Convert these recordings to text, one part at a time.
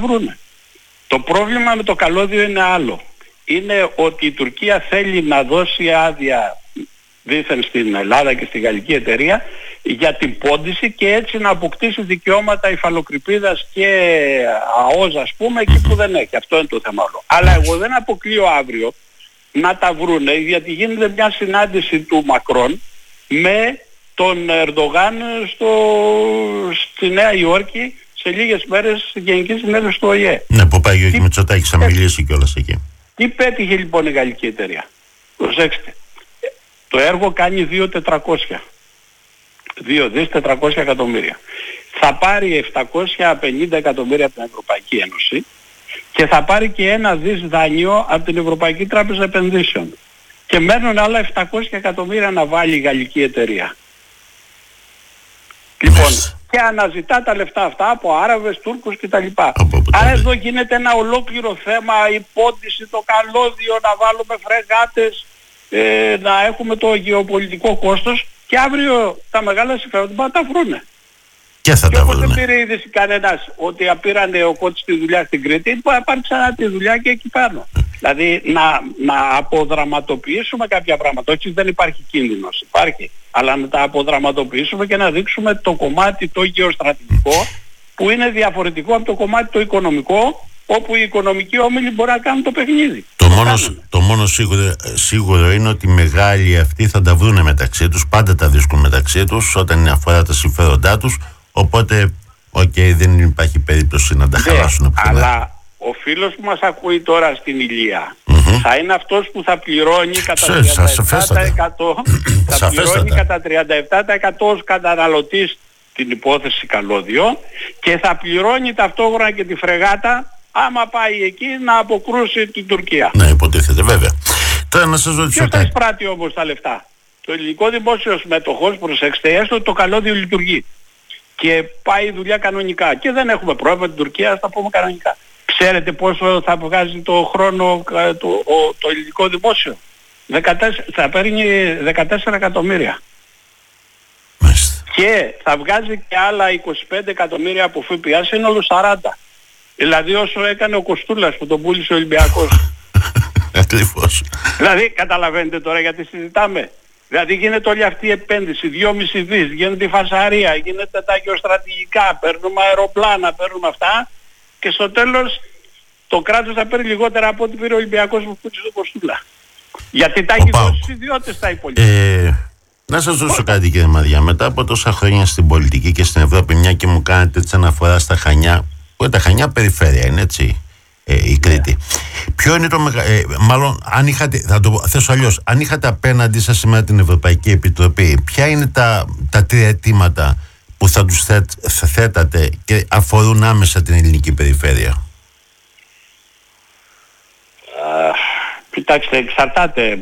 βρούνε. Το πρόβλημα με το καλώδιο είναι άλλο. Είναι ότι η Τουρκία θέλει να δώσει άδεια δήθεν στην Ελλάδα και στη γαλλική εταιρεία για την πώντιση και έτσι να αποκτήσει δικαιώματα υφαλοκρηπίδας και ΑΟΣ, ας πούμε, εκεί που δεν έχει. Αυτό είναι το θέμα όλο. Αλλά εγώ δεν αποκλείω αύριο να τα βρούνε, γιατί γίνεται μια συνάντηση του Μακρόν με τον Ερντογάν στη Νέα Υόρκη σε λίγες μέρες στη Γενική Συνέλευση του ΟΗΕ. Ναι, που πάει ο Μητσοτάκης θα μιλήσει κιόλας εκεί. Τι πέτυχε λοιπόν η γαλλική εταιρεία? Προσέξτε. Το έργο κάνει 2.400. 2.400 εκατομμύρια. Θα πάρει 750 εκατομμύρια από την Ευρωπαϊκή Ένωση και θα πάρει και 1 δις δάνειο από την Ευρωπαϊκή Τράπεζα Επενδύσεων. Και μένουν άλλα 700 εκατομμύρια να βάλει η γαλλική εταιρεία. Λοιπόν, και αναζητά τα λεφτά αυτά από Άραβες, Τούρκους κτλ. Άρα εδώ γίνεται ένα ολόκληρο θέμα, η πώντιση, το καλώδιο, να βάλουμε φρεγάτες, να έχουμε το γεωπολιτικό κόστος και αύριο τα μεγάλα συμφέροντα να τα βρούνε. Και θα τα βρουν. Δεν πήρε είδηση κανένας ότι απήρανε ο Κότσης τη δουλειά στην Κρήτη, πάρει ξανά τη δουλειά και εκεί πάνω. Δηλαδή να αποδραματοποιήσουμε κάποια πράγματα. Όχι, δεν υπάρχει κίνδυνος, υπάρχει. Αλλά να τα αποδραματοποιήσουμε και να δείξουμε το κομμάτι το γεωστρατηγικό που είναι διαφορετικό από το κομμάτι το οικονομικό, όπου οι οικονομικοί όμιλοι μπορεί να κάνουν το παιχνίδι. Το μόνο σίγουρο είναι ότι οι μεγάλοι αυτοί θα τα βρούνε μεταξύ τους, πάντα τα βρίσκουν μεταξύ τους όταν αφορά τα συμφέροντά τους, οπότε δεν υπάρχει περίπτωση να τα χαλάσουν πουθενά. Αλλά ο φίλος που μας ακούει τώρα στην Ηλία θα είναι αυτός που θα πληρώνει κατά 37%, θα πληρώνει κατά 37% ως καταναλωτής την υπόθεση καλώδιο και θα πληρώνει ταυτόχρονα και τη φρεγάτα άμα πάει εκεί να αποκρούσει την Τουρκία. Ναι, υποτίθεται βέβαια. Τώρα να σας ρωτήσω. Ποιος θα εισπράττει όμως τα λεφτά? Το ελληνικό δημόσιο μέτοχος, προσέξτε, έστω το καλώδιο λειτουργεί και πάει η δουλειά κανονικά και δεν έχουμε πρόβλημα με την Τουρκία, ας τα πούμε κανονικά. Ξέρετε πόσο θα βγάζει το χρόνο το ελληνικό δημόσιο? Θα παίρνει 14 εκατομμύρια. Και θα βγάζει και άλλα 25 εκατομμύρια από ΦΠΑ, σύνολο 40. Δηλαδή όσο έκανε ο Κοστούλας που τον πούλησε ο Ολυμπιακός. Ακριβώς. Δηλαδή καταλαβαίνετε τώρα γιατί συζητάμε? Δηλαδή γίνεται όλη αυτή η επένδυση, 2,5 δις, γίνεται η φασαρία, γίνεται τα γεωστρατηγικά, παίρνουμε αεροπλάνα, παίρνουμε αυτά και στο τέλος το κράτος θα παίρνει λιγότερα από ό,τι πήρε ο Ολυμπιακός που πούλησε τον Κοστούλα. Γιατί τα έχει δώσει στους ιδιώτες τα υπόλοιπα. Να σας ρωτήσω κάτι, κύριε Μαριά, μετά από τόσα χρόνια στην πολιτική και στην Ευρώπη, μια και μου κάνετε έτσι αναφορά στα Χανιά, που τα Χανιά περιφέρεια είναι έτσι, η Κρήτη. Ποιο είναι το μάλλον, αν είχατε, θα το θέσω αλλιώς, αν είχατε απέναντί σας σήμερα την Ευρωπαϊκή Επιτροπή, ποια είναι τα 3 αιτήματα που θα τους θέτατε και αφορούν άμεσα την ελληνική περιφέρεια? Κοιτάξτε, εξαρτάται.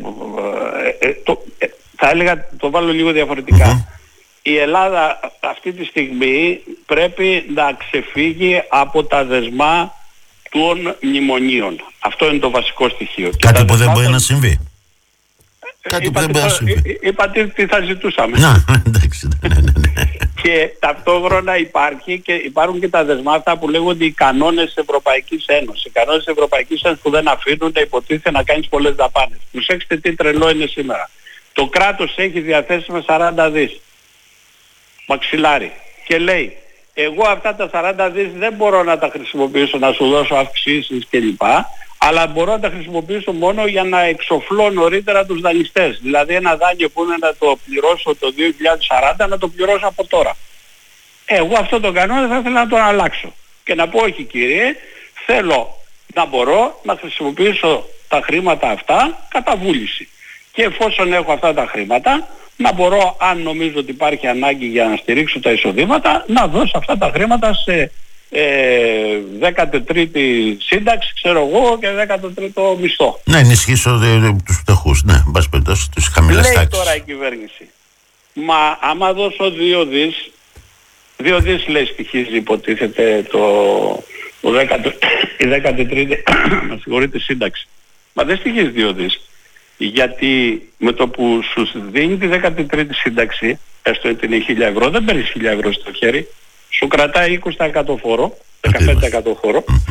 Θα έλεγα, το βάλω λίγο διαφορετικά. Η Ελλάδα αυτή τη στιγμή πρέπει να ξεφύγει από τα δεσμά των μνημονίων. Αυτό είναι το βασικό στοιχείο. Κάτι που δεν μπορεί να συμβεί. Κάτι που δεν μπορεί να συμβεί. Είπατε τι θα ζητούσαμε. Εντάξει, ναι. Και ταυτόχρονα υπάρχουν και τα δεσμά αυτά που λέγονται οι κανόνες της Ευρωπαϊκής Ένωσης. Οι κανόνες της Ευρωπαϊκής Ένωσης που δεν αφήνουν να υποτίθεται να κάνεις πολλές δαπάνες. Προσέξτε τι τρελό είναι σήμερα. Το κράτος έχει διαθέσιμα 40 δις. Μαξιλάρι. Και λέει, εγώ αυτά τα 40 δις δεν μπορώ να τα χρησιμοποιήσω, να σου δώσω αυξήσεις κλπ. Αλλά μπορώ να τα χρησιμοποιήσω μόνο για να εξοφλώ νωρίτερα τους δανειστές. Δηλαδή ένα δάνειο που είναι να το πληρώσω το 2040 να το πληρώσω από τώρα. Εγώ αυτό το κανόνα θα ήθελα να τον αλλάξω. Και να πω, όχι κύριε, θέλω να μπορώ να χρησιμοποιήσω τα χρήματα αυτά κατά βούληση. Και εφόσον έχω αυτά τα χρήματα, να μπορώ, αν νομίζω ότι υπάρχει ανάγκη για να στηρίξω τα εισοδήματα, να δώσω αυτά τα χρήματα σε 13η σύνταξη, ξέρω εγώ, και 13ο μισθό. Ναι, ενισχύσω τους φτωχούς, ναι, μπας περιπτώσει, τους χαμηλές τάξεις. Λέει τώρα η κυβέρνηση, μα άμα δώσω 2 δις, 2 δις λέει στοιχίζει υποτίθεται η 13η με συγχωρείτε σύνταξη. Μα δεν στοιχίζει 2 δις. Γιατί με το που σου δίνει τη 13η σύνταξη, έστω ότι είναι 1.000 ευρώ, δεν παίρνεις 1.000 ευρώ στο χέρι, σου κρατάει 20% φόρο, 15% φόρο